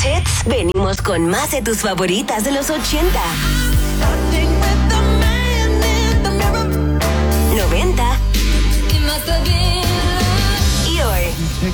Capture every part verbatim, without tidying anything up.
hits, venimos con más de tus favoritas de los ochenta, noventa y hoy.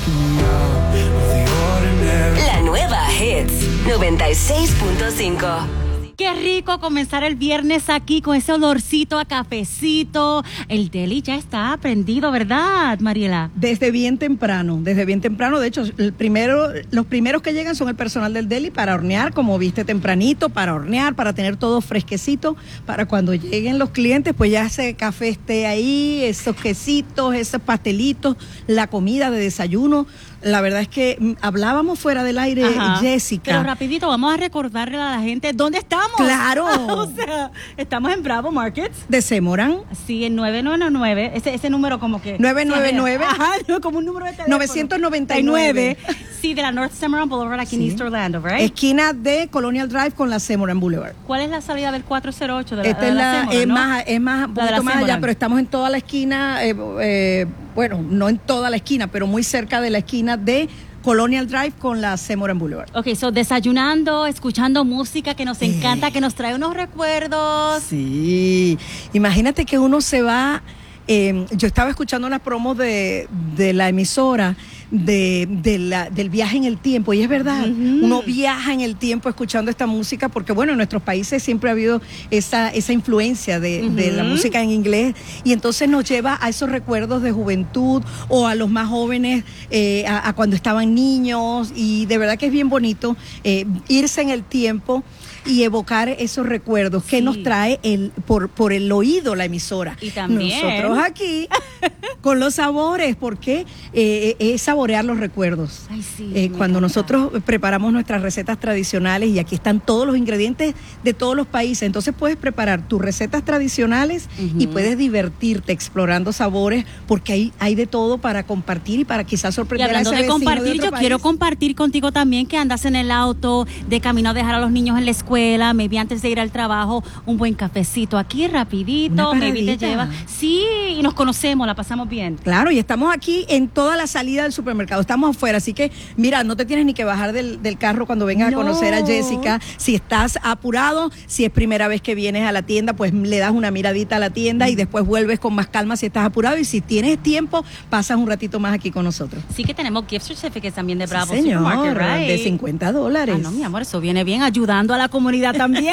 La nueva Hits noventa y seis punto cinco. Qué rico comenzar el viernes aquí con ese olorcito a cafecito. El deli ya está prendido, ¿verdad, Mariela? Desde bien temprano, desde bien temprano. De hecho, el primero, los primeros que llegan son el personal del deli para hornear, como viste tempranito, para hornear, para tener todo fresquecito, para cuando lleguen los clientes, pues ya ese café esté ahí, esos quesitos, esos pastelitos, la comida de desayuno. La verdad es que hablábamos fuera del aire, Ajá. Jessica. Pero rapidito, vamos a recordarle a la gente dónde estamos. Claro. O sea, estamos en Bravo Markets. De Semoran. Sí, en nueve nueve nueve. Ese, ese número como que... nueve nueve nueve. Ajá, como un número de teléfono. novecientos noventa y nueve. Sí, de la North Semoran Boulevard aquí sí. en East Orlando, ¿right? Esquina de Colonial Drive con la Semoran Boulevard. ¿Cuál es la salida del cuatro cero ocho de la, Esta de es, la, la, Semoran, es ¿no? más, es más, un poquito más allá, pero estamos en toda la esquina, eh, eh, bueno, no en toda la esquina, pero muy cerca de la esquina de Colonial Drive con la Semoran Boulevard. Ok, so desayunando, escuchando música que nos encanta, eh. que nos trae unos recuerdos. Sí, imagínate que uno se va, eh, yo estaba escuchando las promos de, de la emisora de, de la, del viaje en el tiempo, y es verdad, uh-huh. uno viaja en el tiempo escuchando esta música, porque bueno, en nuestros países siempre ha habido esa, esa influencia de, uh-huh. de la música en inglés, y entonces nos lleva a esos recuerdos de juventud, o a los más jóvenes, eh, a, a cuando estaban niños, y de verdad que es bien bonito eh, irse en el tiempo y evocar esos recuerdos sí. que nos trae el por por el oído la emisora. Y también nosotros aquí con los sabores, porque eh, es saborear los recuerdos. Ay, sí, eh, cuando encanta. nosotros preparamos nuestras recetas tradicionales, y aquí están todos los ingredientes de todos los países, entonces puedes preparar tus recetas tradicionales uh-huh. y puedes divertirte explorando sabores, porque hay, hay de todo para compartir y para quizás sorprender a ese vecino de otro país. Y hablando de compartir, yo quiero compartir contigo también que andas en el auto, de camino a dejar a los niños en la escuela, maybe antes de ir al trabajo, un buen cafecito aquí rapidito, maybe te lleva. Sí, y nos conocemos, la pasamos bien. Claro, y estamos aquí en toda la salida del supermercado, estamos afuera, así que mira, no te tienes ni que bajar del, del carro cuando vengas no. a conocer a Jessica. Si estás apurado, si es primera vez que vienes a la tienda, pues le das una miradita a la tienda mm. y después vuelves con más calma si estás apurado, y si tienes tiempo, pasas un ratito más aquí con nosotros. Sí, que tenemos gift certificates también de Bravo sí, señor, Supermarket, right? de cincuenta dólares. Ah, no, mi amor, eso viene bien, ayudando a la comunidad también.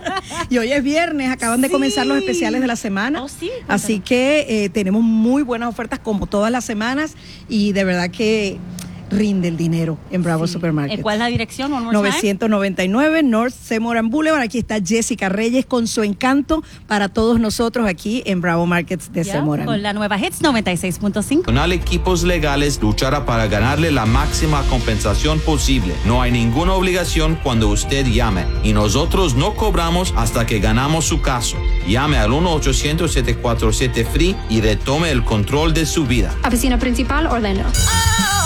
Y hoy es viernes, acaban sí. de comenzar los especiales de la semana. Oh, sí, así que eh, tenemos muy buenas ofertas como todas las semanas, y de verdad que rinde el dinero en Bravo sí. Supermarket. ¿Cuál es la dirección? novecientos noventa y nueve North Semoran Boulevard. Aquí está Jessica Reyes con su encanto para todos nosotros aquí en Bravo Markets de yeah, Semoran. Con la nueva Hits noventa y seis punto cinco. Nacional Equipos Legales luchará para ganarle la máxima compensación posible. No hay ninguna obligación cuando usted llame, y nosotros no cobramos hasta que ganamos su caso. Llame al uno ochocientos siete cuatro siete F R E E y retome el control de su vida. Oficina principal, Orlando. Oh.